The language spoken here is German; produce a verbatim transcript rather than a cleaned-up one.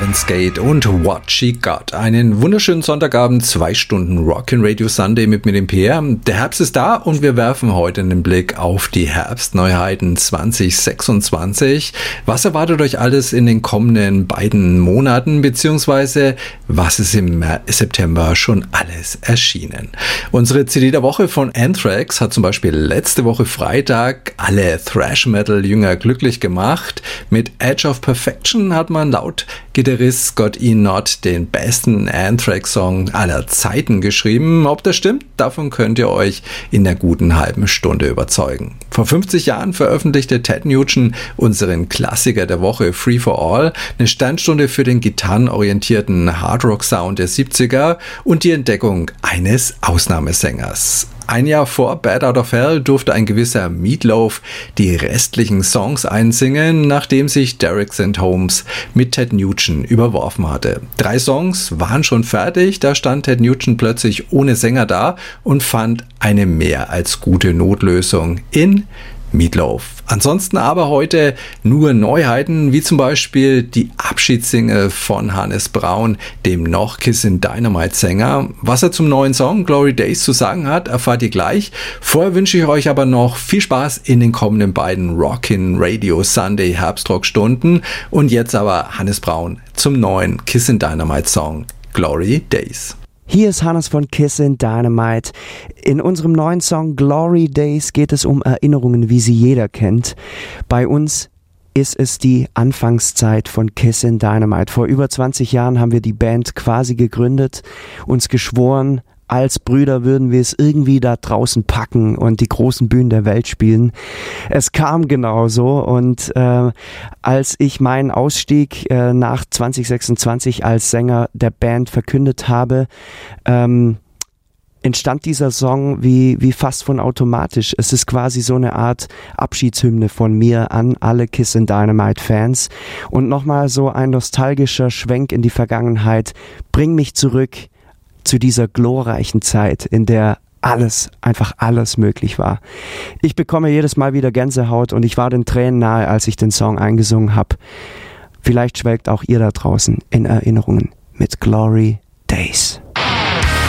Lionsgate und What She Got. Einen wunderschönen Sonntagabend, zwei Stunden Rockin' Radio Sunday mit mir, dem Peer. Der Herbst ist da und wir werfen heute einen Blick auf die Herbstneuheiten zwanzig sechsundzwanzig. Was erwartet euch alles in den kommenden beiden Monaten, beziehungsweise was ist im September schon alles erschienen? Unsere C D der Woche von Anthrax hat zum Beispiel letzte Woche Freitag alle Thrash-Metal-Jünger glücklich gemacht. Mit Edge of Perfection hat man laut Gitarrist Scott E. Knott den besten Anthrax-Song aller Zeiten geschrieben. Ob das stimmt, davon könnt ihr euch in der guten halben Stunde überzeugen. Vor fünfzig Jahren veröffentlichte Ted Nugent unseren Klassiker der Woche Free for All, eine Sternstunde für den gitarrenorientierten Hardrock-Sound der siebziger und die Entdeckung eines Ausnahmesängers. Ein Jahr vor Bad Out of Hell durfte ein gewisser Meatloaf die restlichen Songs einsingen, nachdem sich Derek Saint Holmes mit Ted Nugent überworfen hatte. Drei Songs waren schon fertig, da stand Ted Nugent plötzlich ohne Sänger da und fand eine mehr als gute Notlösung in Meatloaf. Ansonsten aber heute nur Neuheiten, wie zum Beispiel die Abschiedssingle von Hannes Braun, dem noch Kissin' Dynamite Sänger. Was er zum neuen Song Glory Days zu sagen hat, erfahrt ihr gleich. Vorher wünsche ich euch aber noch viel Spaß in den kommenden beiden Rockin' Radio Sunday Herbstrock-Stunden. Und jetzt aber Hannes Braun zum neuen Kissin' Dynamite Song Glory Days. Hier ist Hannes von Kissin' Dynamite. In unserem neuen Song Glory Days geht es um Erinnerungen, wie sie jeder kennt. Bei uns ist es die Anfangszeit von Kissin' Dynamite. Vor über zwanzig Jahren haben wir die Band quasi gegründet, uns geschworen, als Brüder würden wir es irgendwie da draußen packen und die großen Bühnen der Welt spielen. Es kam genauso und äh, als ich meinen Ausstieg äh, nach zwanzig sechsundzwanzig als Sänger der Band verkündet habe, ähm, entstand dieser Song wie, wie fast von automatisch. Es ist quasi so eine Art Abschiedshymne von mir an alle Kissin' Dynamite Fans und nochmal so ein nostalgischer Schwenk in die Vergangenheit. Bring mich zurück zu dieser glorreichen Zeit, in der alles, einfach alles möglich war. Ich bekomme jedes Mal wieder Gänsehaut und ich war den Tränen nahe, als ich den Song eingesungen habe. Vielleicht schwelgt auch ihr da draußen in Erinnerungen mit Glory Days.